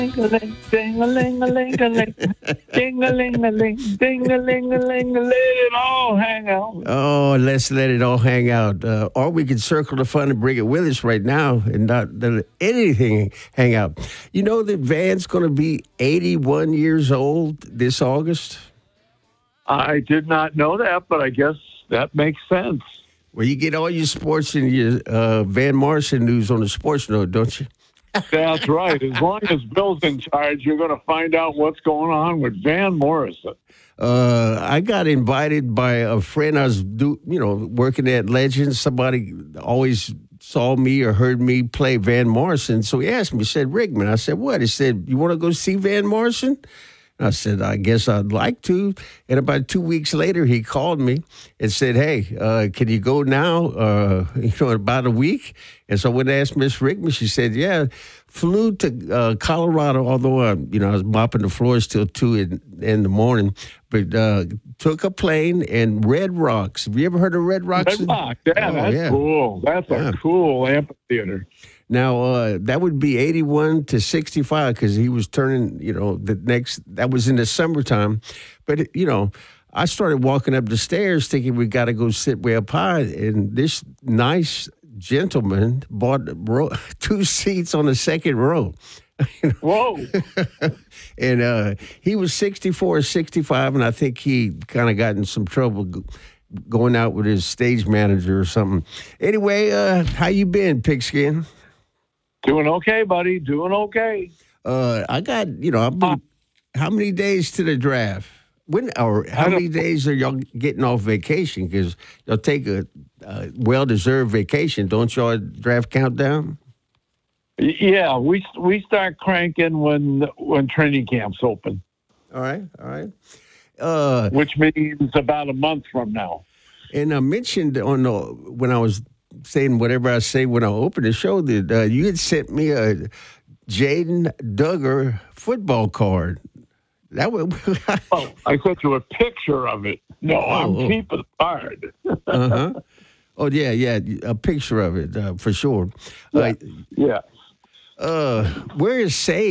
Ding-a-ling, ding-a-ling-a-ling-a-ling, ding-a-ling-a-ling, ding-a-ling-a-ling, let it all hang out. Oh, let's let it all hang out. Or we can circle the fun and bring it with us right now and not let anything hang out. You know that Van's going to be 81 years old this August? I did not know that, but I guess that makes sense. Well, you get all your sports and your Van Morrison news on the Sports Note, don't you? That's right. As long as Bill's in charge, you're going to find out what's going on with Van Morrison. I got invited by a friend. I was, working at Legends. Somebody always saw me or heard me play Van Morrison. So he asked me, he said, Rickman. I said, what? He said, you want to go see Van Morrison? I said, I guess I'd like to. And about 2 weeks later, he called me and said, hey, can you go now, in about a week? And so when I asked Miss Rickman, she said, yeah, flew to Colorado, although, I was mopping the floors till 2 in the morning, but took a plane and Red Rocks. Have you ever heard of Red Rocks? Red Rock, that's cool. That's a cool amphitheater. Now, that would be 81 to 65 because he was turning, that was in the summertime. But, I started walking up the stairs thinking we got to go sit way up high. And this nice gentleman bought 2 seats on the second row. Whoa. And he was 64 or 65, and I think he kind of got in some trouble going out with his stage manager or something. Anyway, how you been, Pigskin? Doing okay, buddy. Doing okay. I got, how many days to the draft? How many days are y'all getting off vacation? Because y'all take a well-deserved vacation. Don't y'all draft countdown? Yeah, we start cranking when training camps open. All right. Which means about a month from now. And I mentioned when I was saying whatever I say when I open the show that you had sent me a Jaden Duggar football card. That was I sent you a picture of it. No, I'm keeping the card. Uh-huh. Oh yeah, a picture of it for sure. Yeah. Where is Say?